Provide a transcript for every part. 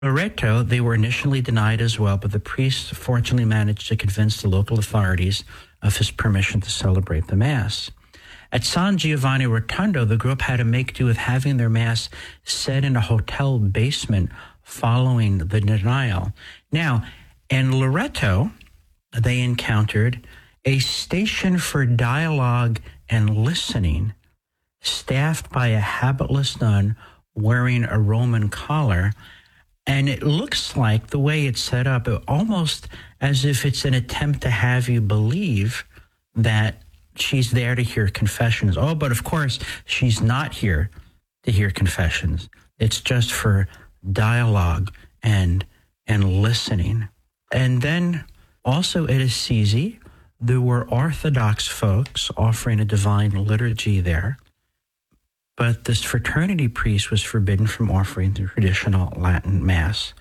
Loreto, they were initially denied as well, but the priest fortunately managed to convince the local authorities of his permission to celebrate the Mass. At San Giovanni Rotondo, the group had to make do with having their Mass said in a hotel basement following the denial. Now, in Loreto, they encountered a station for dialogue and listening, staffed by a habitless nun wearing a Roman collar. And it looks like the way it's set up, almost as if it's an attempt to have you believe that she's there to hear confessions. Oh, but of course, she's not here to hear confessions. It's just for dialogue and listening. And then also at Assisi, there were Orthodox folks offering a divine liturgy there. But this fraternity priest was forbidden from offering the traditional Latin Mass.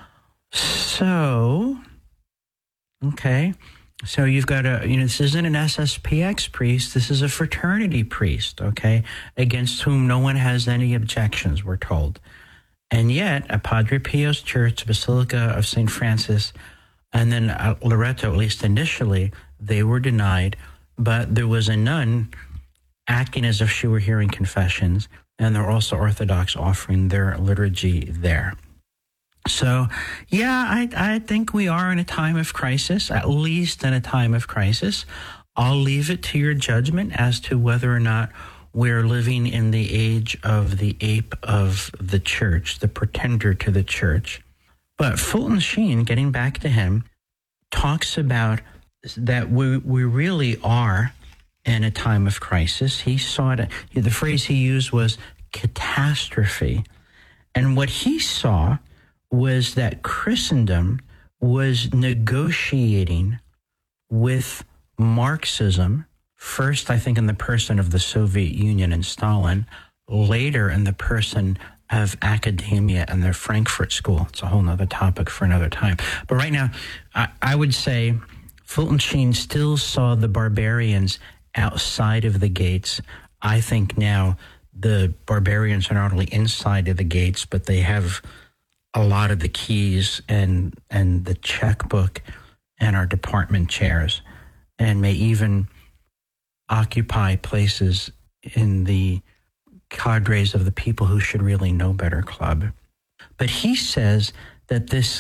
So, okay. So you've got this isn't an SSPX priest. This is a fraternity priest, okay, against whom no one has any objections, we're told. And yet, at Padre Pio's church, Basilica of St. Francis, and then at Loreto, at least initially, they were denied. But there was a nun acting as if she were hearing confessions, and there were also Orthodox offering their liturgy there. So, yeah, I think we are in a time of crisis, at least in a time of crisis. I'll leave it to your judgment as to whether or not we're living in the age of the ape of the church, the pretender to the church. But Fulton Sheen, getting back to him, talks about that we really are in a time of crisis. He saw it, the phrase he used was catastrophe. And what he saw was that Christendom was negotiating with Marxism, first, I think, in the person of the Soviet Union and Stalin, later in the person of academia and their Frankfurt School. It's a whole other topic for another time. But right now, I would say Fulton Sheen still saw the barbarians outside of the gates. I think now the barbarians are not only inside of the gates, but they have a lot of the keys and the checkbook and our department chairs, and may even occupy places in the cadres of the people who should really know better club. But he says that this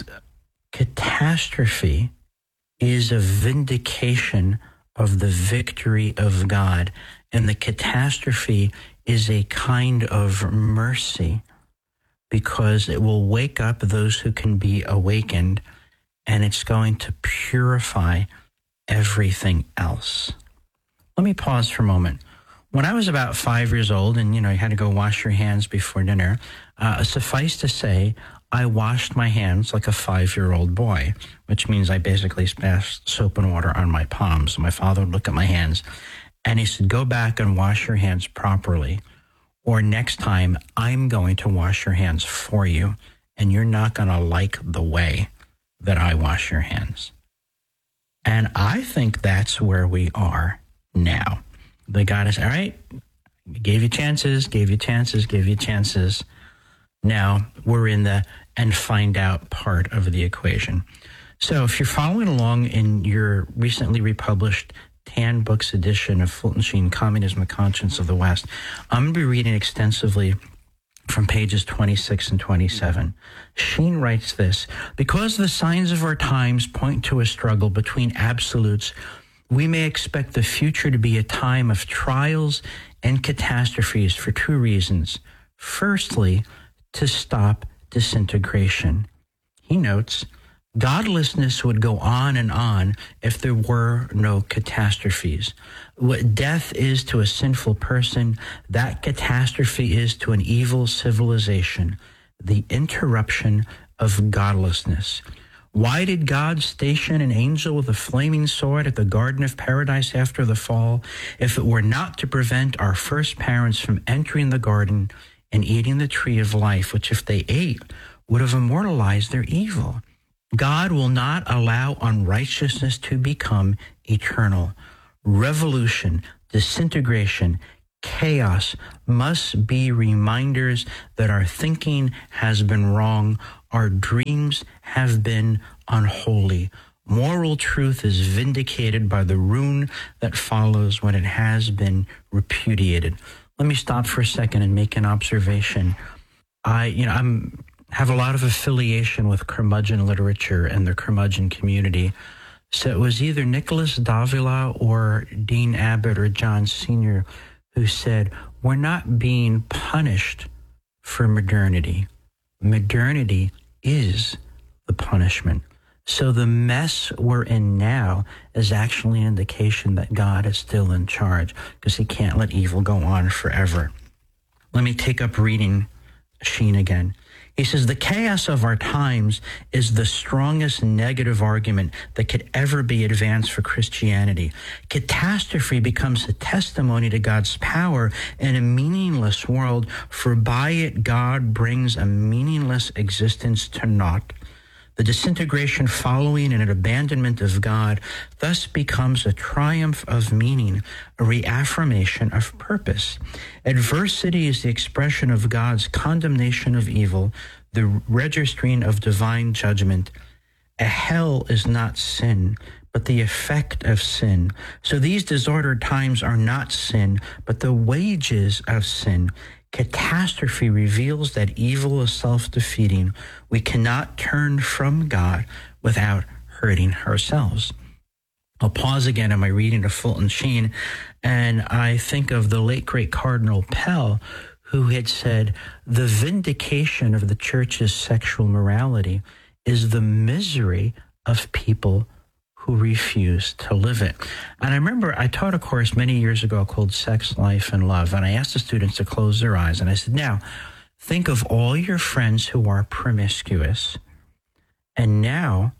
catastrophe is a vindication of the victory of God, and the catastrophe is a kind of mercy because it will wake up those who can be awakened, and it's going to purify everything else. Let me pause for a moment. When I was about 5 years old and, you had to go wash your hands before dinner, suffice to say, I washed my hands like a 5-year-old boy, which means I basically splashed soap and water on my palms. My father would look at my hands and he said, go back and wash your hands properly, or next time I'm going to wash your hands for you, and you're not going to like the way that I wash your hands. And I think that's where we are now. They got us, all right, gave you chances. Now we're in the and find out part of the equation. So if you're following along in your recently republished Tan Books edition of Fulton Sheen, Communism, the Conscience of the West, I'm going to be reading extensively from pages 26 and 27. Sheen writes this: because the signs of our times point to a struggle between absolutes, we may expect the future to be a time of trials and catastrophes for two reasons. Firstly, to stop disintegration. He notes, godlessness would go on and on if there were no catastrophes. What death is to a sinful person, that catastrophe is to an evil civilization, the interruption of godlessness. Why did God station an angel with a flaming sword at the Garden of Paradise after the fall, if it were not to prevent our first parents from entering the garden and eating the tree of life, which if they ate would have immortalized their evil? God will not allow unrighteousness to become eternal. Revolution, disintegration chaos must be reminders that our thinking has been wrong, our dreams have been unholy. Moral truth is vindicated by the ruin that follows when it has been repudiated. Let me stop for a second and make an observation. I have a lot of affiliation with curmudgeon literature and the curmudgeon community. So it was either Nicholas Davila or Dean Abbott or John Sr. who said, we're not being punished for modernity. Modernity is the punishment. So the mess we're in now is actually an indication that God is still in charge, because he can't let evil go on forever. Let me take up reading Sheen again. He says, the chaos of our times is the strongest negative argument that could ever be advanced for Christianity. Catastrophe becomes a testimony to God's power in a meaningless world, for by it God brings a meaningless existence to naught. The disintegration following an abandonment of God thus becomes a triumph of meaning, a reaffirmation of purpose. Adversity is the expression of God's condemnation of evil, the registering of divine judgment. A hell is not sin, but the effect of sin. So these disordered times are not sin, but the wages of sin. Catastrophe reveals that evil is self-defeating. We cannot turn from God without hurting ourselves. I'll pause again in my reading of Fulton Sheen, and I think of the late, great Cardinal Pell, who had said, the vindication of the church's sexual morality is the misery of people who refuse to live it. And I remember I taught a course many years ago called Sex, Life, and Love, and I asked the students to close their eyes, and I said, now, think of all your friends who are promiscuous, and now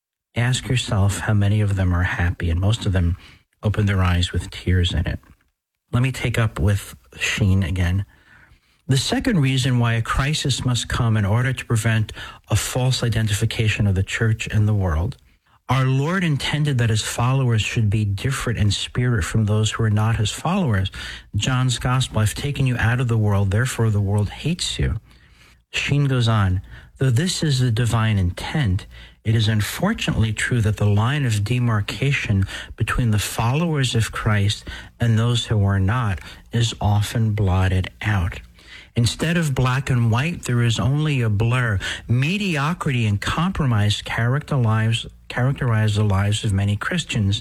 ask yourself how many of them are happy, and most of them open their eyes with tears in it. Let me take up with Sheen again. The second reason why a crisis must come in order to prevent a false identification of the church and the world. Our Lord intended that his followers should be different in spirit from those who are not his followers. John's gospel, I've taken you out of the world, therefore the world hates you. Sheen goes on, though this is the divine intent, it is unfortunately true that the line of demarcation between the followers of Christ and those who are not is often blotted out. Instead of black and white, there is only a blur. Mediocrity and compromise characterize the lives of many Christians.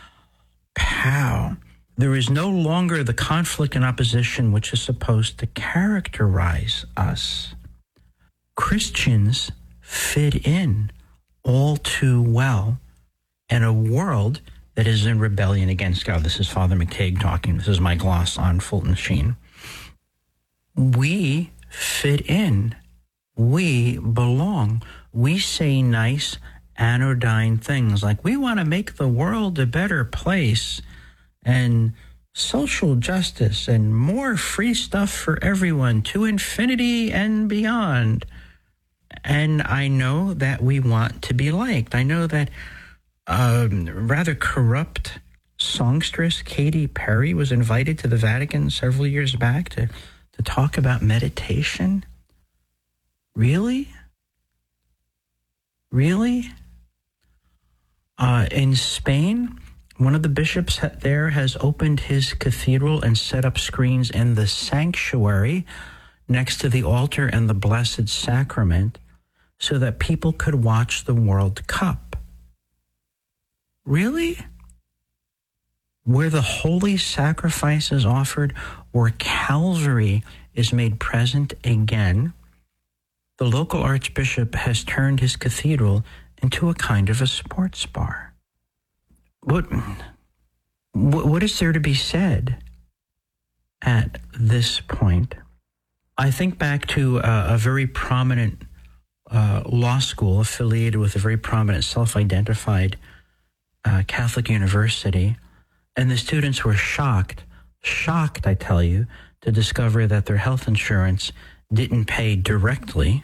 Pow! There is no longer the conflict and opposition which is supposed to characterize us. Christians fit in all too well in a world that is in rebellion against God. This is Father McTague talking. This is my gloss on Fulton Sheen. We fit in. We belong. We say nice, anodyne things like we want to make the world a better place and social justice and more free stuff for everyone to infinity and beyond. And I know that we want to be liked. I know that rather corrupt songstress Katy Perry was invited to the Vatican several years back to talk about meditation. Really? Really? In Spain, one of the bishops there has opened his cathedral and set up screens in the sanctuary next to the altar and the Blessed Sacrament so that people could watch the World Cup. Really? Where the holy sacrifice is offered, where Calvary is made present again, the local archbishop has turned his cathedral into a kind of a sports bar. What is there to be said at this point? I think back to a very prominent law school affiliated with a very prominent self-identified Catholic university, and the students were shocked, I tell you, to discover that their health insurance didn't pay directly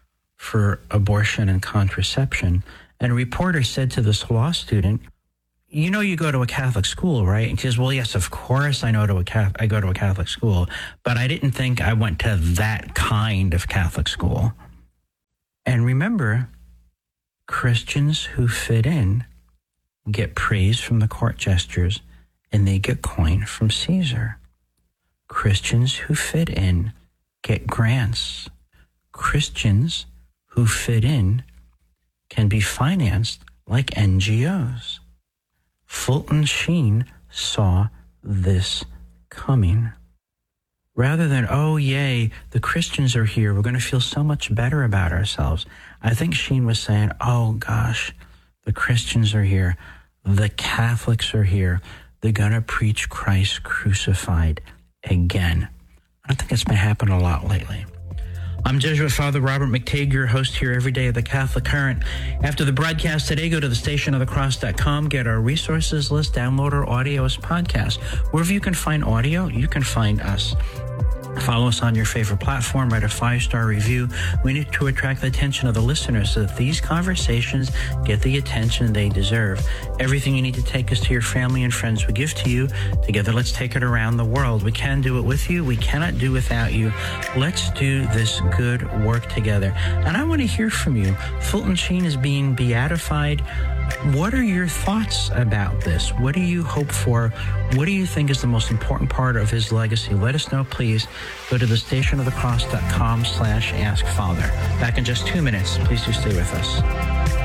for abortion and contraception. And a reporter said to this law student, you know, you go to a Catholic school, right? And she says, well, yes, of course I go to a Catholic school, but I didn't think I went to that kind of Catholic school. And remember, Christians who fit in get praise from the court jesters, and they get coin from Caesar. Christians who fit in get grants. Christians who fit in can be financed like NGOs. Fulton Sheen saw this coming. Rather than, oh, yay, the Christians are here, we're going to feel so much better about ourselves, I think Sheen was saying, oh, gosh, the Christians are here. The Catholics are here. They're going to preach Christ crucified again. I think it's been happening a lot lately. I'm Jesuit Father Robert McTague, your host here every day of the Catholic Current. After the broadcast today, go to thestationofthecross.com, get our resources list, download our audio as podcast. Wherever you can find audio, you can find us. Follow us on your favorite platform, write a 5-star review. We need to attract the attention of the listeners so that these conversations get the attention they deserve. Everything you need to take us to your family and friends we give to you. Together, let's take it around the world. We can do it with you. We cannot do without you. Let's do this good work together. And I want to hear from you. Fulton Sheen is being beatified. What are your thoughts about this? What do you hope for? What do you think is the most important part of his legacy? Let us know, please. Go to thestationofthecross.com/askfather. Back in just 2 minutes. Please do stay with us.